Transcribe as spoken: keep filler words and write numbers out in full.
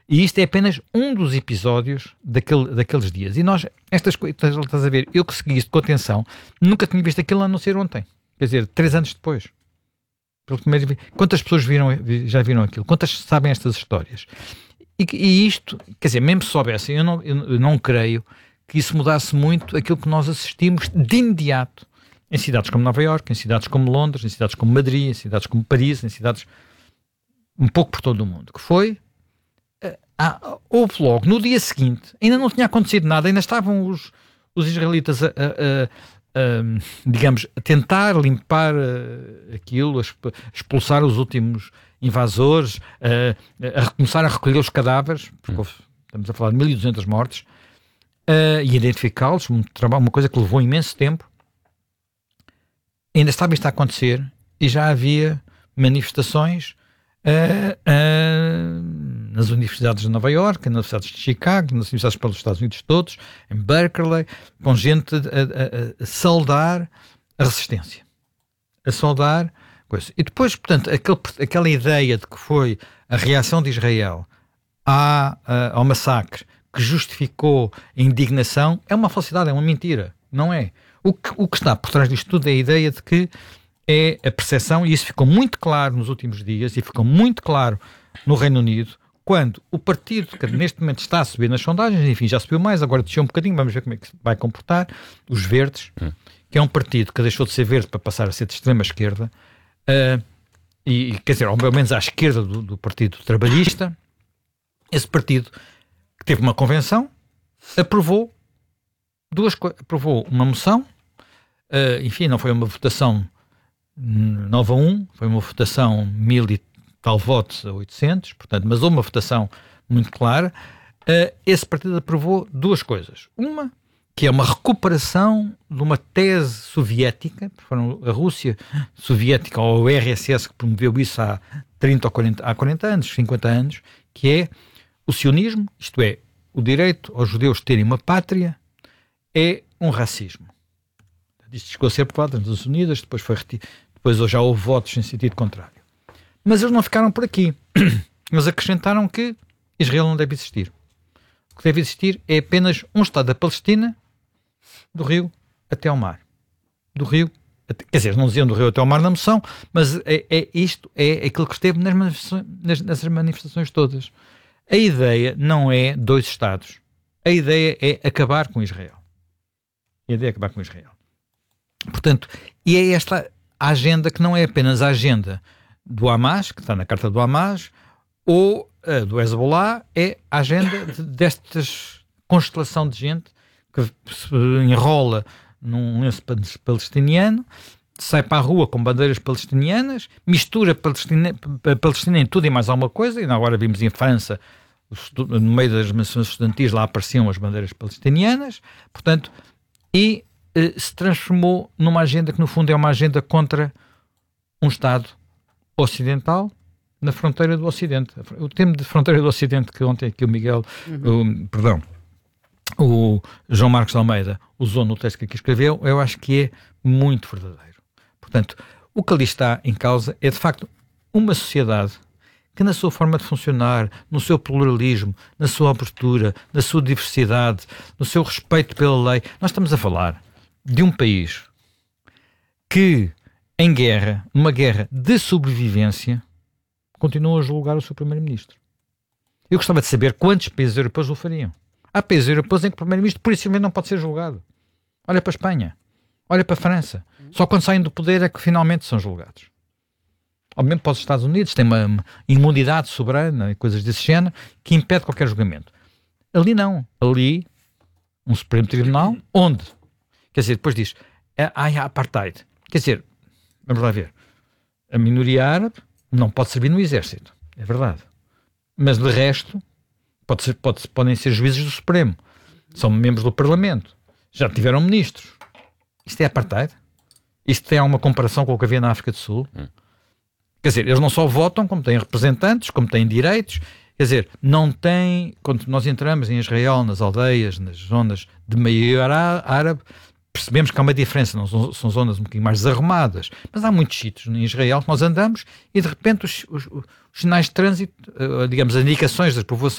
E isto é apenas um dos episódios daquele, daqueles dias. E nós, estas coisas, estás a ver, eu que segui isto com atenção, nunca tinha visto aquilo a não ser ontem. Quer dizer, três anos depois. Pelo primeiro, quantas pessoas viram, já viram aquilo? Quantas sabem estas histórias? E, e isto, quer dizer, mesmo se soubessem, eu não, eu não creio que isso mudasse muito aquilo que nós assistimos de imediato em cidades como Nova Iorque, em cidades como Londres, em cidades como Madrid, em cidades como Paris, em cidades um pouco por todo o mundo, que foi... Ah, houve logo, no dia seguinte, ainda não tinha acontecido nada, ainda estavam os, os israelitas a, a, a, a, digamos, a tentar limpar a, aquilo, a expulsar os últimos invasores, a, a recomeçar a recolher os cadáveres, porque houve, estamos a falar de mil e duzentas mortes, a, e identificá-los, um trabalho, uma coisa que levou imenso tempo. Ainda estava isto a acontecer e já havia manifestações Uh, uh, nas universidades de Nova Iorque, nas universidades de Chicago, nas universidades pelos Estados Unidos todos, em Berkeley, com gente a, a, a saudar a resistência, a saudar coisa. E depois, portanto, aquele, aquela ideia de que foi a reação de Israel à, uh, ao massacre que justificou a indignação é uma falsidade, é uma mentira, não é? O que, o que está por trás disto tudo é a ideia de que é a percepção, e isso ficou muito claro nos últimos dias, e ficou muito claro no Reino Unido, quando o partido que neste momento está a subir nas sondagens, enfim, já subiu mais, agora desceu um bocadinho, vamos ver como é que se vai comportar, os Verdes, hum. que é um partido que deixou de ser verde para passar a ser de extrema esquerda, uh, e quer dizer, ao menos à esquerda do, do Partido Trabalhista, esse partido que teve uma convenção, aprovou duas coisas, aprovou uma moção, uh, enfim, não foi uma votação nove a um, foi uma votação mil e tal votos a oitocentos, portanto, mas houve uma votação muito clara. Uh, esse partido aprovou duas coisas. Uma, que é uma recuperação de uma tese soviética, foram a Rússia soviética ou o R S S que promoveu isso há trinta ou quarenta, há quarenta anos, cinquenta anos, que é o sionismo, isto é, o direito aos judeus terem uma pátria, é um racismo. Isto chegou a ser aprovado nas Nações Unidas, depois foi retirado. Depois hoje já houve votos em sentido contrário. Mas eles não ficaram por aqui. Eles acrescentaram que Israel não deve existir. O que deve existir é apenas um Estado da Palestina, do rio até ao mar. Do rio, até, quer dizer, não diziam do rio até ao mar na moção, mas é, é isto é aquilo que esteve nas manifestações, nas, nessas manifestações todas. A ideia não é dois Estados. A ideia é acabar com Israel. A ideia é acabar com Israel. Portanto, e é esta a agenda que não é apenas a agenda do Hamas, que está na carta do Hamas, ou a do Hezbollah, é a agenda de, destas constelação de gente que se enrola num lenço palestiniano, sai para a rua com bandeiras palestinianas, mistura Palestina, Palestina em tudo e mais alguma coisa, e agora vimos em França, no meio das manifestações estudantis, lá apareciam as bandeiras palestinianas, portanto, e se transformou numa agenda que no fundo é uma agenda contra um Estado ocidental na fronteira do Ocidente. O termo de fronteira do Ocidente que ontem aqui o Miguel, uhum. o, perdão, o João Marcos Almeida usou no texto que aqui escreveu, eu acho que é muito verdadeiro. Portanto, o que ali está em causa é de facto uma sociedade que na sua forma de funcionar, no seu pluralismo, na sua abertura, na sua diversidade, no seu respeito pela lei, nós estamos a falar de um país que, em guerra, numa guerra de sobrevivência, continua a julgar o seu primeiro-ministro. Eu gostava de saber quantos países europeus o fariam. Há países europeus em que o primeiro-ministro, por isso mesmo, não pode ser julgado. Olha para a Espanha, olha para a França. Só quando saem do poder é que finalmente são julgados. Ou mesmo para os Estados Unidos, tem uma, uma imunidade soberana e coisas desse género que impede qualquer julgamento. Ali não. Ali, um Supremo Tribunal, onde... Quer dizer, depois diz, ai, há apartheid. Quer dizer, vamos lá ver, a minoria árabe não pode servir no exército, é verdade. Mas de resto, pode ser, pode, podem ser juízes do Supremo, são membros do Parlamento, já tiveram ministros. Isto é apartheid? Isto tem alguma comparação com o que havia na África do Sul? Hum. Quer dizer, eles não só votam, como têm representantes, como têm direitos. Quer dizer, não tem... Quando nós entramos em Israel, nas aldeias, nas zonas de maioria árabe, percebemos que há uma diferença, não são, são zonas um bocadinho mais desarrumadas, mas há muitos sítios em Israel que nós andamos e de repente os, os, os sinais de trânsito, digamos, as indicações das povoações